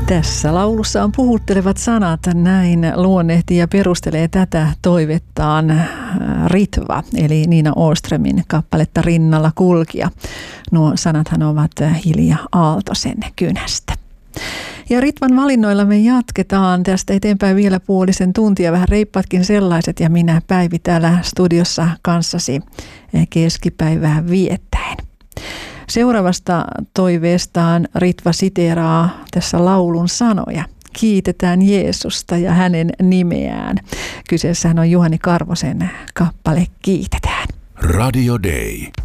Tässä laulussa on puhuttelevat sanat, näin luonnehtii ja perustelee tätä toivettaan Ritva, eli Nina Åströmin kappaletta Rinnalla kulkija. Nuo sanathan ovat Hilja Aaltosen kynästä. Ja Ritvan valinnoilla me jatketaan tästä eteenpäin vielä puolisen tuntia, vähän reippaatkin sellaiset, ja minä Päivi täällä studiossa kanssasi keskipäivää viettäen. Seuraavasta toiveestaan Ritva siteeraa tässä laulun sanoja. Kiitetään Jeesusta ja hänen nimeään. Kyseessähän on Juhani Karvosen kappale Kiitetään. Radio Day.